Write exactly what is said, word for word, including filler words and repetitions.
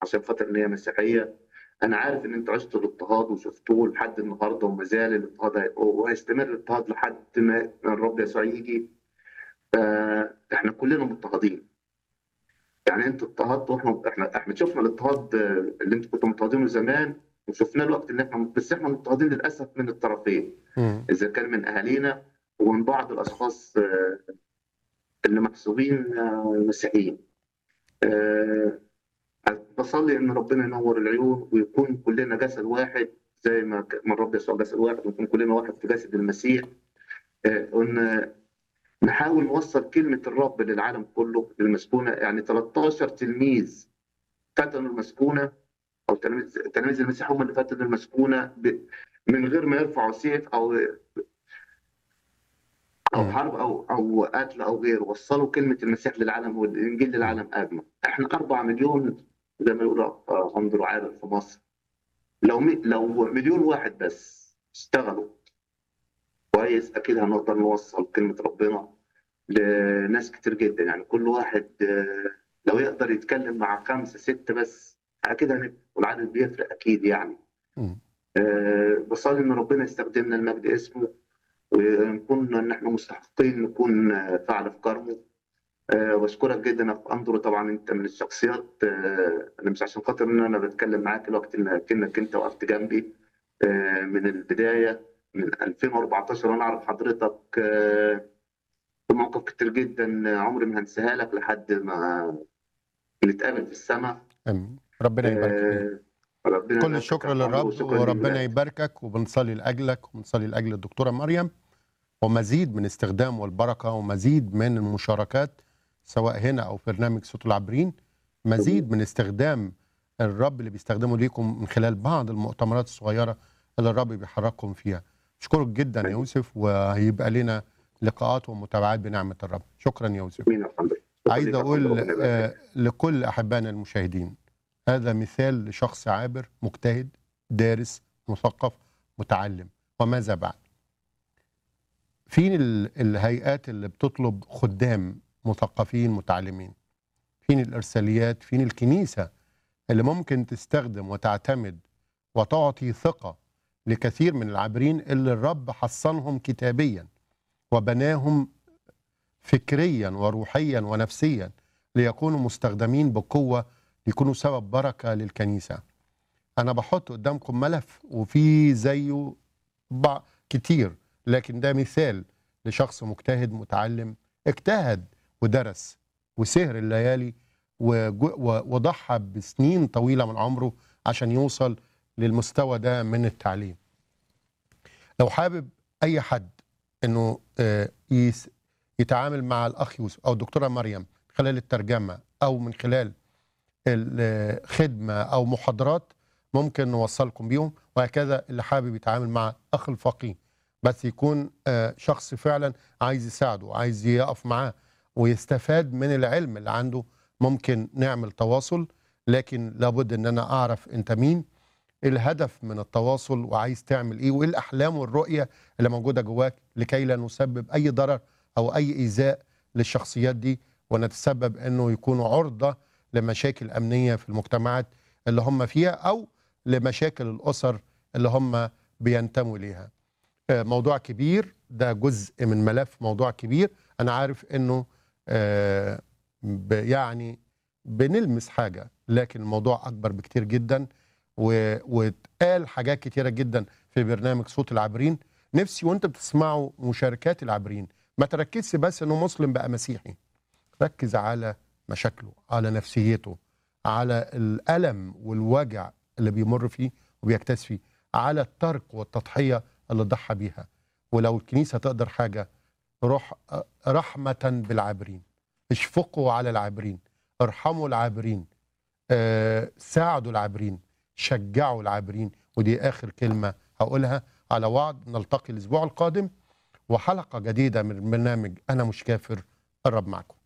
عشان خاطر إن هي مسيحية. أنا عارف إن أنتوا عشتوا الاضطهاد وشفتوه لحد النهارده وما زال الاضطهاد هي- وهيستمر الاضطهاد لحد ما الرب يسوع يجي. فإحنا كلنا مضطهدين. يعني أنتوا اضطهدتوا، إحنا إحنا إحنا شفنا الاضطهاد آه، اللي أنتوا كنتوا مضطهدينه زمان، وشفناه الوقت اللي إحنا بس إحنا مضطهدين للأسف من الطرفين، مم. إذا كان من أهالينا ومن بعض الأشخاص آه، اللي محسوبين آه، مسيحيين. آه، بصلي ان ربنا ينور العيون ويكون كلنا جسد واحد، زي ما ك- ما الرب يسوع جسد واحد، ونكون كلنا واحد في جسد المسيح. آه، وان نحاول نوصل كلمه الرب للعالم كله للمسكونه. يعني تلتاشر تلميذ فتنوا المسكونه، او تلاميذ تلاميذ المسيح هم اللي فتنوا المسكونه ب- من غير ما يرفعوا سيف او او مم. حرب او او قتل او غيره. وصلوا كلمه المسيح للعالم والانجيل مم. للعالم اجمع. احنا أربعة مليون زي ما يقولوا آه، انظروا عادل في مصر. لو مي... لو مليون واحد بس اشتغلوا كويس، اكيد هنقدر نوصل كلمه ربنا لناس كتير جدا. يعني كل واحد آه، لو يقدر يتكلم مع خمسه سته بس، اكيد هنبقى، والعدد بيفرق اكيد يعني. مم. آه، بصلي ان ربنا يستخدمنا لمجد اسمه، ونكون ان احنا مستحقين نكون آه، فعل في كرمه. أه واشكرك جدا يا أخ اندرو. طبعا انت من الشخصيات، أه انا مش عشان خاطر ان انا بتكلم معاك الوقت اللي كأنك انت وقفت جنبي أه من البدايه، من ألفين وأربعتاشر وانا اعرف حضرتك أه في مواقف كتير جدا عمري ما هنساها لك لحد ما نتقابل في السماء. آمين. ربنا يبارك فيك. أه ربنا كل يباركك يا الشكر اخ اندرو، للرب، وشكرا وربنا للولاد. يباركك، وبنصلي لأجلك وبنصلي لأجل الدكتورة مريم، ومزيد من استخدام والبركة، ومزيد من المشاركات سواء هنا أو في برنامج صوت العبرين، مزيد من استخدام الرب اللي بيستخدمه ليكم من خلال بعض المؤتمرات الصغيرة اللي الرب بيحرككم فيها. أشكرك جدا يا يوسف، وهيبقى لنا لقاءات ومتابعات بنعمة الرب. شكرا يا يوسف. مين يا اخ اندرو؟ شكرا عايز لك يا اخ اندرو، أقول ربنا آه، يباركك. لكل أحبائنا المشاهدين، هذا مثال لشخص عابر مجتهد دارس مثقف متعلم. وماذا بعد؟ فين ال- الهيئات اللي بتطلب خدام مثقفين متعلمين؟ فين الإرساليات؟ فين الكنيسة اللي ممكن تستخدم وتعتمد وتعطي ثقة لكثير من العابرين اللي الرب حصنهم كتابيا وبناهم فكريا وروحيا ونفسيا ليكونوا مستخدمين بقوة، ليكونوا سبب بركة للكنيسة؟ أنا بحط قدامكم ملف وفي زيه بع- كتير، لكن ده مثال لشخص مجتهد متعلم، اجتهد ودرس وسهر الليالي وجو- و- وضحى بسنين طويلة من عمره عشان يوصل للمستوى ده من التعليم. لو حابب أي حد أنه آه، يس- يتعامل مع الأخ يوسف أو الدكتورة مريم خلال الترجمة أو من خلال الخدمة أو محاضرات، ممكن نوصلكم بيهم. وهكذا اللي حابب يتعامل مع أخ الفقيه بس يكون آه، شخص فعلا عايز يساعده، عايز يقف معاه ويستفاد من العلم اللي عنده، ممكن نعمل تواصل. لكن لابد ان انا اعرف انت مين، ايه الهدف من التواصل، وعايز تعمل ايه، وايه الاحلام والرؤية اللي موجودة جواك، لكي لا نسبب اي ضرر او اي ايذاء للشخصيات دي، ونتسبب انه يكونوا عرضة لمشاكل امنية في المجتمعات اللي هم فيها، او لمشاكل الاسر اللي هم بينتموا ليها. آه، موضوع كبير، ده جزء من ملف موضوع كبير. انا عارف انه آه، ب- يعني بنلمس حاجة، لكن الموضوع اكبر بكتير جدا، و- واتقال حاجات كتيرة جدا في برنامج صوت العابرين. نفسي وانت بتسمعوا مشاركات العابرين ما تركزش بس انه مسلم بقى مسيحي، ركز على مشاكله، على نفسيته، على الألم والوجع اللي بيمر فيه وبيكتاز فيه، على الترك والتضحية اللي ضحى بيها. ولو الكنيسة تقدر حاجة، روح رحمة بالعابرين، اشفقوا على العابرين، ارحموا العابرين، آه، ساعدوا العابرين، شجعوا العابرين. ودي آخر كلمة هقولها. على وعد نلتقي الأسبوع القادم وحلقة جديدة من برنامج أنا مش كافر. قرب معكم.